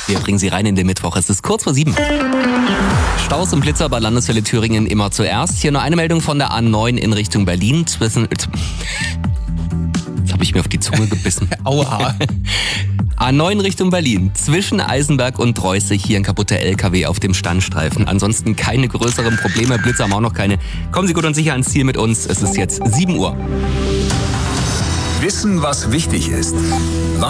Wir bringen Sie rein in den Mittwoch. Es ist kurz vor 7. Staus und Blitzer bei Landeswelle Thüringen immer zuerst. Hier nur eine Meldung von der A9 in Richtung Berlin. Jetzt habe ich mir auf die Zunge gebissen. Aua. A9 Richtung Berlin. Zwischen Eisenberg und Dreußig hier ein kaputter LKW auf dem Standstreifen. Ansonsten keine größeren Probleme. Blitzer haben auch noch keine. Kommen Sie gut und sicher ans Ziel mit uns. Es ist jetzt 7 Uhr. Wissen, was wichtig ist.